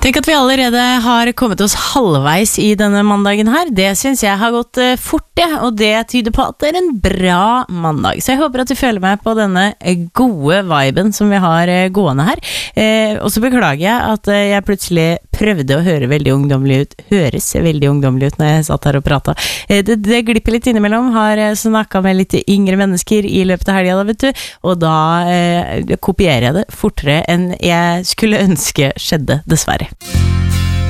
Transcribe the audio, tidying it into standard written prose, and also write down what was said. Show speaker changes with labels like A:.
A: Tenk at vi allerede har kommet oss halvveis i denne mandagen her. Det synes jeg har gått fort, og det tyder på at det en bra mandag. Så jeg håper at du føler meg på denne gode viben som vi har gående her. Og så beklager jeg at jeg plutselig prøvde å høres veldig ungdommelig ut når jeg satt her og pratet. Det glipper litt innimellom, har snakket med litt yngre mennesker i løpet av helgen, vet du, og da kopierer jeg det fortere enn jeg skulle ønske skjedde, dessverre.